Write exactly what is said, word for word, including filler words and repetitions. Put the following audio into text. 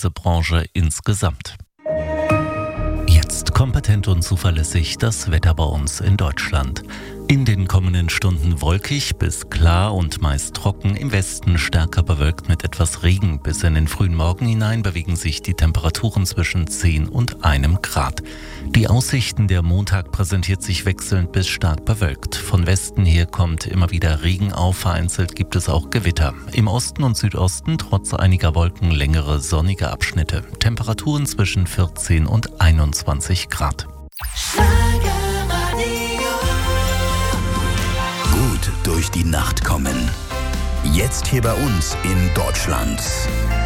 Reisebranche insgesamt. Jetzt kompetent und zuverlässig das Wetter bei uns in Deutschland. In den kommenden Stunden wolkig bis klar und meist trocken, im Westen stärker bewölkt mit etwas Regen. Bis in den frühen Morgen hinein bewegen sich die Temperaturen zwischen zehn und einem Grad. Die Aussichten, der Montag präsentiert sich wechselnd bis stark bewölkt. Von Westen her kommt immer wieder Regen auf, vereinzelt gibt es auch Gewitter. Im Osten und Südosten trotz einiger Wolken längere sonnige Abschnitte. Temperaturen zwischen vierzehn und einundzwanzig Grad. Gut durch die Nacht kommen. Jetzt hier bei uns in Deutschland.